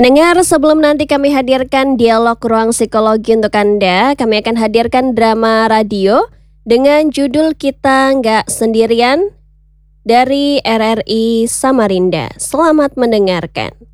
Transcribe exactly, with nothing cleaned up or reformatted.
Pendengar, sebelum nanti kami hadirkan dialog ruang psikologi untuk Anda, kami akan hadirkan drama radio dengan judul Kita Nggak Sendirian dari R R I Samarinda. Selamat mendengarkan.